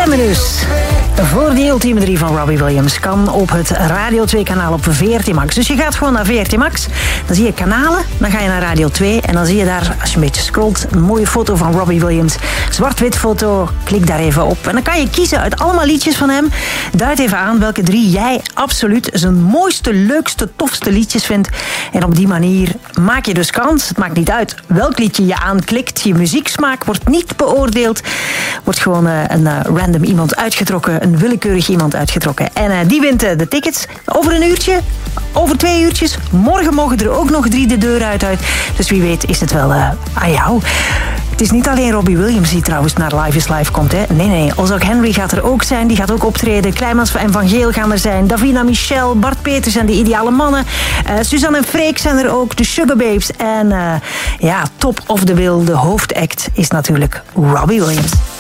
stemmen dus. Voor die ultieme 3 van Robbie Williams kan op het Radio 2-kanaal op VRT Max. Dus je gaat gewoon naar VRT Max, dan zie je kanalen, dan ga je naar Radio 2 en dan zie je daar, als je een beetje scrolt, een mooie foto van Robbie Williams. Zwart-wit foto, klik daar even op. En dan kan je kiezen uit allemaal liedjes van hem. Duid even aan welke 3 jij absoluut zijn mooiste, leukste, tofste liedjes vindt. En op die manier maak je dus kans. Het maakt niet uit welk liedje je aanklikt. Je muzieksmaak wordt niet beoordeeld. Wordt gewoon een random iemand uitgetrokken. Een willekeurig iemand uitgetrokken. En die wint de tickets over een uurtje. Over 2 uurtjes. Morgen mogen er ook nog 3 de deur uit. Dus wie weet is het wel aan jou. Het is niet alleen Robbie Williams die trouwens naar Live is Live komt. Hè? Nee. Ozark Henry gaat er ook zijn. Die gaat ook optreden. Kleimans en Van Geel gaan er zijn. Davina Michel, Bart Peters en de Ideale Mannen. Suzanne en Freek zijn er ook. De Sugar Babes. En top of the bill, de hoofdact is natuurlijk Robbie Williams.